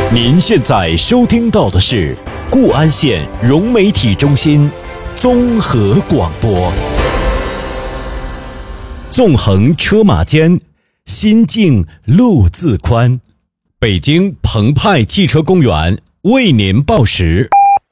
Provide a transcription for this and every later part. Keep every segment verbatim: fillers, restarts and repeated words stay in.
您现在收听到的是固安县融媒体中心综合广播。纵横车马间，心境路自宽。北京澎湃汽车公园为您报时。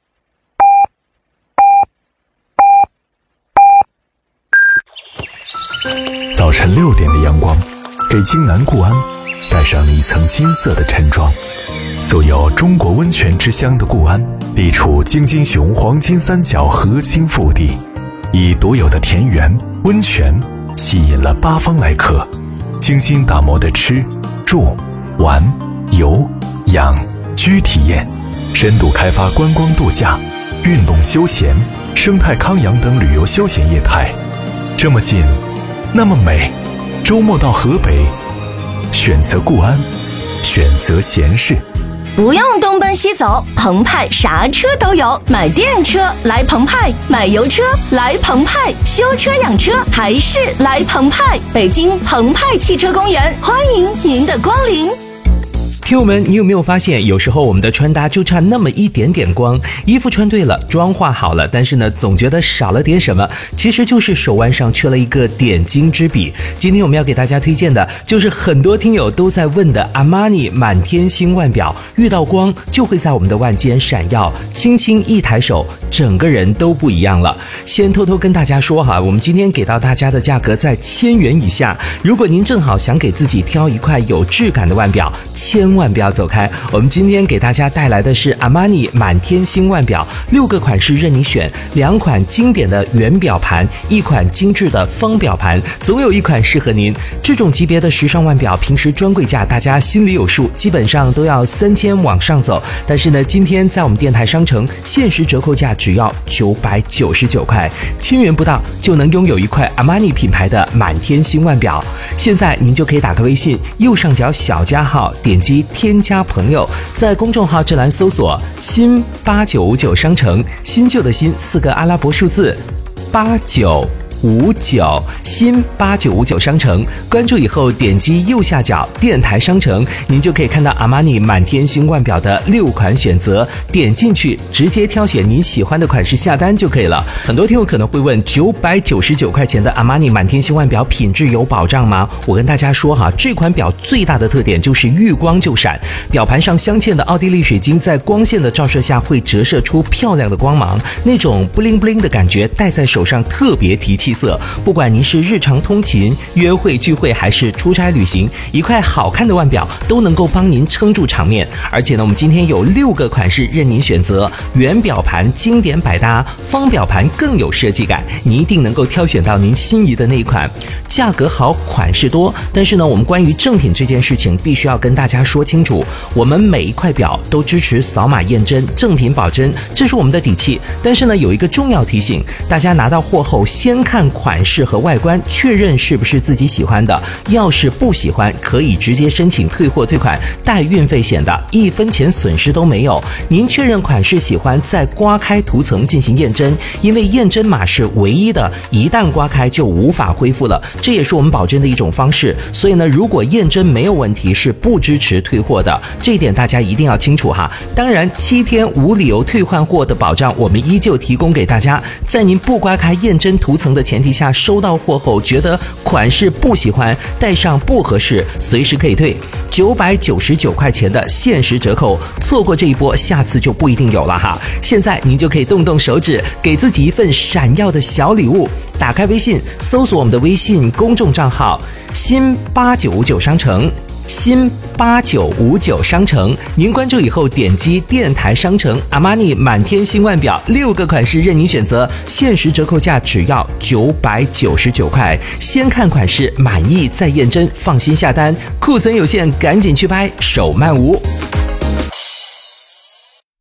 早晨六点的阳光，给京南固安带上了一层金色的晨装。素有中国温泉之乡的固安，地处京津雄黄金三角核心腹地，以独有的田园温泉吸引了八方来客。精心打磨的吃住玩游养居体验，深度开发观光度假、运动休闲、生态康养等旅游休闲业态。这么近那么美，周末到河北，选择固安，选择闲适。 不用东奔西走，澎湃啥车都有。买电车来澎湃，买油车来澎湃，修车养车还是来澎湃。北京澎湃汽车公园，欢迎您的光临。 听友们，你有没有发现，有时候我们的穿搭就差那么一点点光，衣服穿对了，妆化好了，但是呢，总觉得少了点什么，其实就是手腕上缺了一个点睛之笔。今天我们要给大家推荐的，就是很多听友都在问的阿玛尼满天星腕表，遇到光就会在我们的腕间闪耀，轻轻一抬手，整个人都不一样了。先偷偷跟大家说哈，我们今天给到大家的价格在千元以下，如果您正好想给自己挑一块有质感的腕表，千万不要走开，我们今天给大家带来的是阿玛尼满天星腕表，六个款式任你选，两款经典的圆表盘，一款精致的方表盘，总有一款适合您。这种级别的时尚腕表，平时专柜价大家心里有数，基本上都要三千往上走，但是呢，今天在我们电台商城限时折扣价只要九百九十九块，千元不到就能拥有一块阿玛尼品牌的满天星腕表。现在您就可以打开微信右上角小加号，点击添加朋友，在公众号这栏搜索新八九五九商城，新旧的新四个阿拉伯数字八九五九，新八九五九商城，关注以后点击右下角电台商城，您就可以看到阿玛尼满天星腕表的六款选择，点进去直接挑选您喜欢的款式下单就可以了。很多听友可能会问，九百九十九块钱的阿玛尼满天星腕表品质有保障吗？我跟大家说哈，这款表最大的特点就是遇光就闪，表盘上镶嵌的奥地利水晶在光线的照射下会折射出漂亮的光芒，那种布灵布灵的感觉戴在手上特别提气色。不管您是日常通勤、约会聚会还是出差旅行，一块好看的腕表都能够帮您撑住场面。而且呢，我们今天有六个款式任您选择，圆表盘经典百搭，方表盘更有设计感，你一定能够挑选到您心仪的那一款。价格好，款式多，但是呢，我们关于正品这件事情必须要跟大家说清楚，我们每一块表都支持扫码验真，正品保真，这是我们的底气。但是呢，有一个重要提醒，大家拿到货后先看款式和外观，确认是不是自己喜欢的，要是不喜欢可以直接申请退货退款，带运费险的，一分钱损失都没有。您确认款式喜欢，再刮开涂层进行验真，因为验真码是唯一的，一旦刮开就无法恢复了，这也是我们保真的一种方式。所以呢，如果验真没有问题，是不支持退货的，这一点大家一定要清楚哈。当然，七天无理由退换货的保障我们依旧提供给大家，在您不刮开验真涂层的前提下，收到货后觉得款式不喜欢，戴上不合适，随时可以退。九百九十九块钱的限时折扣，错过这一波，下次就不一定有了哈。现在您就可以动动手指，给自己一份闪耀的小礼物。打开微信，搜索我们的微信公众账号新八九五九商城。新八九五九商城，您关注以后点击电台商城，阿玛尼满天星腕表六个款式任您选择，限时折扣价只要九百九十九块，先看款式满意再验真，放心下单，库存有限，赶紧去拍，手慢无。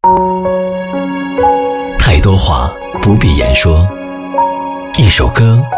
太多话不必言说，一首歌